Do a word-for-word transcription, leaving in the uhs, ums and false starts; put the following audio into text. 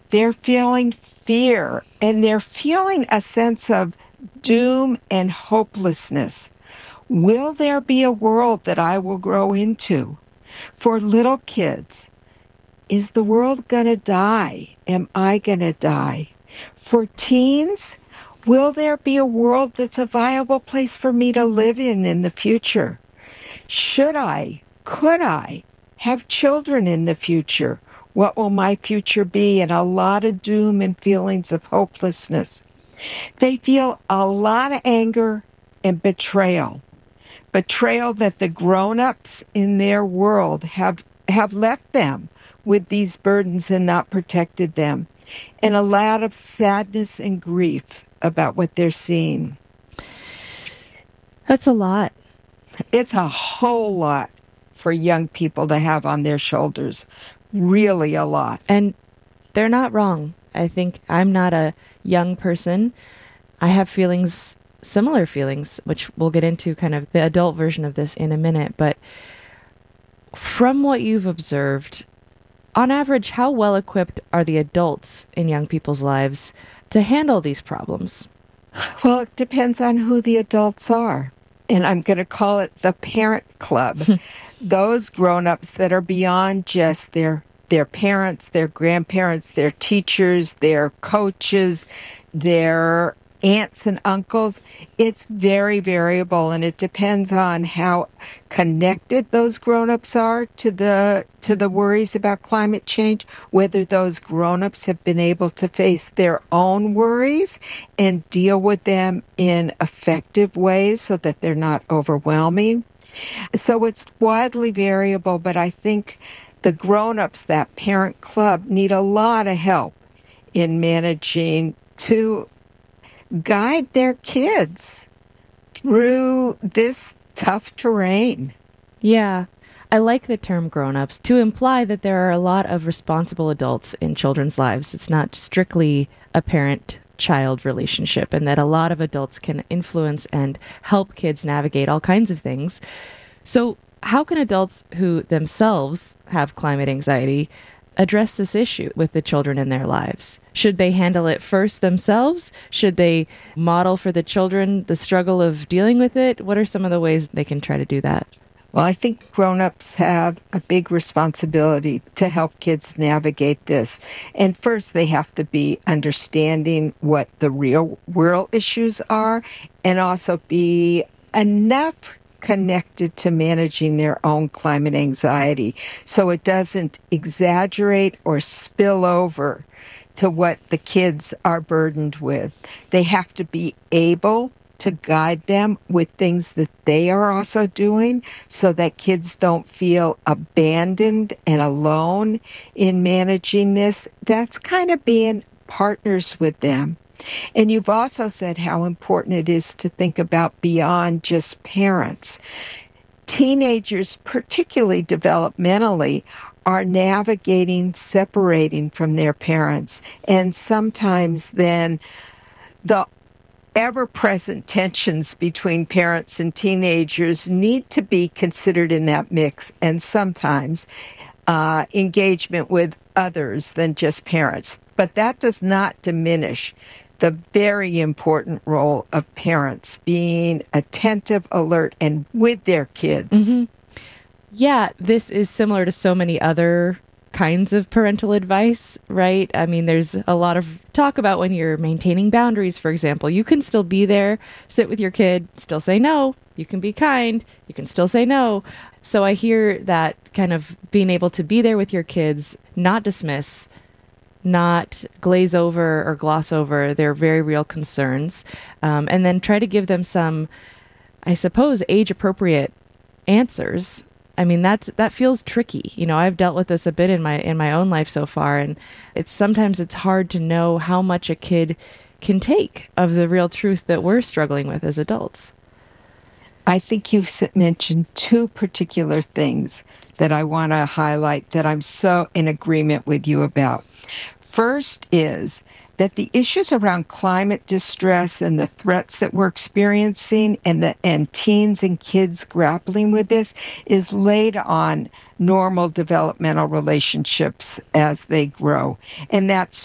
They're feeling fear, and they're feeling a sense of doom and hopelessness. Will there be a world that I will grow into? For little kids, is the world going to die? Am I going to die? For teens, will there be a world that's a viable place for me to live in in the future? Should I, could I have children in the future? What will my future be? And a lot of doom and feelings of hopelessness. They feel a lot of anger and betrayal. Betrayal that the grown-ups in their world have, have left them with these burdens and not protected them. And a lot of sadness and grief about what they're seeing. That's a lot. It's a whole lot for young people to have on their shoulders. Really a lot. And they're not wrong. I think I'm not a young person. I have feelings, similar feelings, which we'll get into kind of the adult version of this in a minute. But from what you've observed, on average, how well equipped are the adults in young people's lives to handle these problems? Well, it depends on who the adults are. And I'm going to call it the parent club. Those grown-ups that are beyond just their their parents, their grandparents, their teachers, their coaches, their aunts and uncles. It's very variable, and it depends on how connected those grown-ups are to the to the worries about climate change, whether those grown-ups have been able to face their own worries and deal with them in effective ways so that they're not overwhelming. So it's widely variable, but I think the grown-ups, that parent club, need a lot of help in managing to guide their kids through this tough terrain. Yeah, I like the term grown-ups to imply that there are a lot of responsible adults in children's lives. It's not strictly a parent-child relationship, and that a lot of adults can influence and help kids navigate all kinds of things. So how can adults who themselves have climate anxiety address this issue with the children in their lives? Should they handle it first themselves? Should they model for the children the struggle of dealing with it? What are some of the ways they can try to do that? Well, I think grown-ups have a big responsibility to help kids navigate this. And first, they have to be understanding what the real world issues are and also be enough connected to managing their own climate anxiety so it doesn't exaggerate or spill over to what the kids are burdened with. They have to be able to guide them with things that they are also doing so that kids don't feel abandoned and alone in managing this. That's kind of being partners with them. And you've also said how important it is to think about beyond just parents. Teenagers, particularly developmentally, are navigating separating from their parents. And sometimes then the ever-present tensions between parents and teenagers need to be considered in that mix, and sometimes uh, engagement with others than just parents. But that does not diminish the very important role of parents being attentive, alert, and with their kids. Mm-hmm. Yeah, this is similar to so many other kinds of parental advice, right? I mean, there's a lot of talk about when you're maintaining boundaries, for example. You can still be there, sit with your kid, still say no. You can be kind. You can still say no. So I hear that kind of being able to be there with your kids, not dismiss, not glaze over or gloss over their very real concerns, um, and then try to give them some, I suppose, age-appropriate answers. I mean, that's that feels tricky. You know, I've dealt with this a bit in my in my own life so far, and it's sometimes it's hard to know how much a kid can take of the real truth that we're struggling with as adults. I think you've mentioned two particular things that I want to highlight that I'm so in agreement with you about. First is that the issues around climate distress and the threats that we're experiencing and the and teens and kids grappling with this is laid on normal developmental relationships as they grow. And that's